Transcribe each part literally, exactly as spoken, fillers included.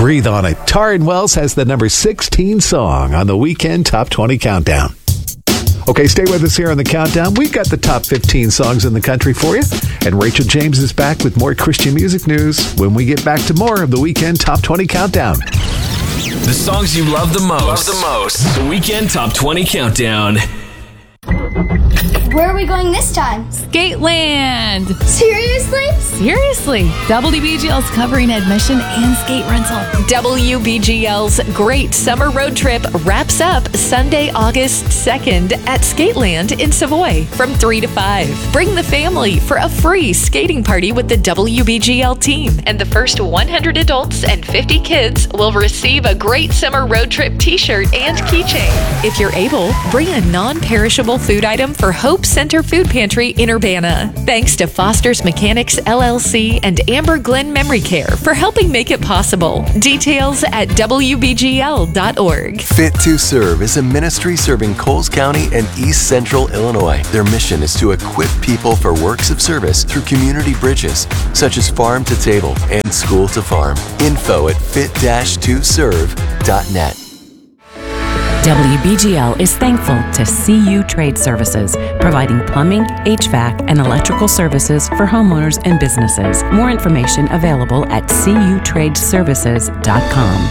Breathe on It. Taryn Wells has the number sixteen song on the Weekend Top twenty Countdown. Okay, stay with us here on the Countdown. We've got the top fifteen songs in the country for you. And Rachel James is back with more Christian music news when we get back to more of the Weekend Top twenty Countdown. The songs you love the most. Love the most. The Weekend Top twenty Countdown. Where are we going this time? Skateland. Seriously? Seriously. W B G L's covering admission and skate rental. W B G L's Great Summer Road Trip wraps up Sunday, August second at Skateland in Savoy from three to five. Bring the family for a free skating party with the W B G L team. And the first one hundred adults and fifty kids will receive a Great Summer Road Trip t-shirt and keychain. If you're able, bring a non-perishable food item for Hope Center Food Pantry in Urbana. Thanks to Foster's Mechanics L L C and Amber Glen Memory Care for helping make it possible. Details at W B G L dot org. Fit to Serve is a ministry serving Coles County and East Central Illinois. Their mission is to equip people for works of service through community bridges, such as farm to table and school to farm. Info at fit dash to serve dot net. W B G L is thankful to C U Trade Services, providing plumbing, H V A C, and electrical services for homeowners and businesses. More information available at c u trade services dot com.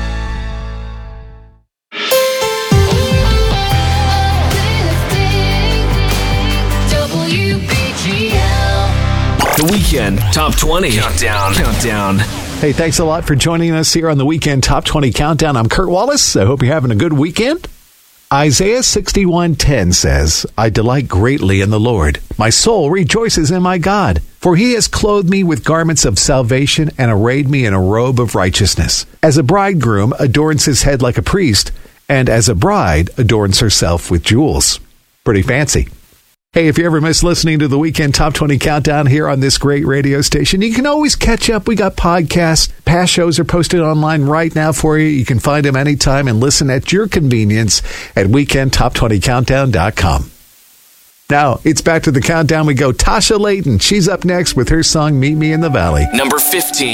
The Weekend Top twenty Countdown. Countdown. Hey, thanks a lot for joining us here on the Weekend Top twenty Countdown. I'm Kurt Wallace. I hope you're having a good weekend. Isaiah sixty-one ten says, I delight greatly in the Lord. My soul rejoices in my God, for he has clothed me with garments of salvation and arrayed me in a robe of righteousness. As a bridegroom adorns his head like a priest, and as a bride adorns herself with jewels. Pretty fancy. Hey, if you ever miss listening to the Weekend Top twenty Countdown here on this great radio station, you can always catch up. We got podcasts. Past shows are posted online right now for you. You can find them anytime and listen at your convenience at weekend top twenty countdown dot com. Now, it's back to the countdown. We go Tasha Layton. She's up next with her song, Meet Me in the Valley. Number fifteen.